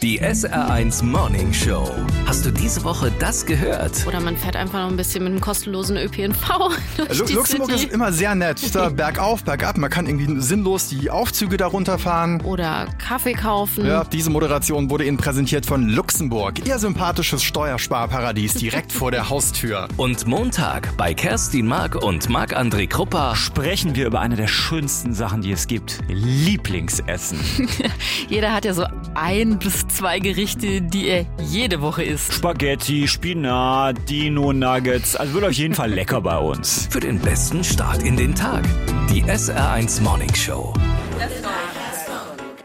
Die SR1 Morning Show. Hast du diese Woche das gehört? Oder man fährt einfach noch ein bisschen mit einem kostenlosen ÖPNV durch die Luxemburg City. ist immer sehr nett. Da bergauf, bergab. Man kann irgendwie sinnlos die Aufzüge darunter fahren. Oder Kaffee kaufen. Ja, diese Moderation wurde Ihnen präsentiert von Luxemburg. Ihr sympathisches Steuersparparadies direkt vor der Haustür. Und Montag bei Kerstin Mark und Marc-André Krupper Sprechen wir über eine der schönsten Sachen, die es gibt. Lieblingsessen. Jeder hat ja so 1 bis 2 Gerichte, die er jede Woche isst. Spaghetti, Spinat, Dino-Nuggets. Also wird auf jeden Fall lecker bei uns. für den besten Start in den Tag. Die SR1 Morning Show. Das